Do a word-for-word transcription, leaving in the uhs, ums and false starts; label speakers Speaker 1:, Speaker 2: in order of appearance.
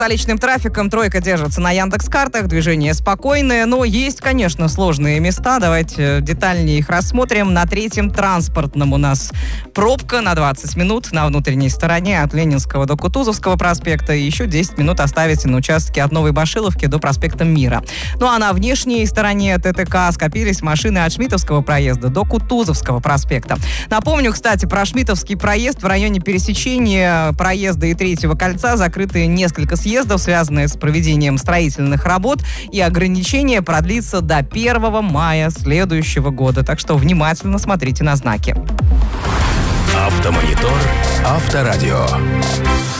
Speaker 1: столичным трафиком тройка держится на Яндекс.Картах, движение спокойное, но есть, конечно, сложные места. Давайте детальнее их рассмотрим. На третьем транспортном у нас пробка на двадцать минут на внутренней стороне от Ленинского до Кутузовского проспекта. И еще десять минут оставите на участке от Новой Башиловки до проспекта Мира. Ну а на внешней стороне ТТК скопились машины от Шмидтовского проезда до Кутузовского проспекта. Напомню, кстати, про Шмидтовский проезд. В районе пересечения проезда и Третьего кольца закрыты несколько съездов, связанные с проведением строительных работ, и ограничение продлится до первого мая следующего года. Так что внимательно смотрите на знаки.
Speaker 2: Автомонитор, Авторадио.